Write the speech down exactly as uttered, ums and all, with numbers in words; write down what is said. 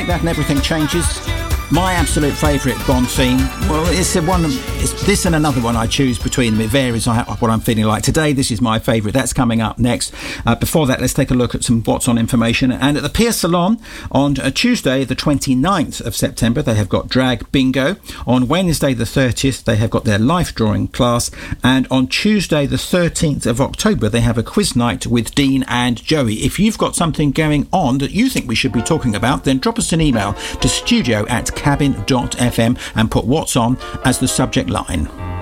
like that and everything changes. My absolute favourite Bond theme. Well, it's a one. It's this and another one I choose between them. It varies on what I'm feeling like. Today, this is my favourite. That's coming up next. Uh, before that, let's take a look at some What's On information. And at the Pier Salon on uh, Tuesday, the twenty-ninth of September, they have got Drag Bingo. On Wednesday, the thirtieth, they have got their life drawing class. And on Tuesday, the thirteenth of October, they have a quiz night with Dean and Joey. If you've got something going on that you think we should be talking about, then drop us an email to studio at cabin dot f m and put What's On as the subject line.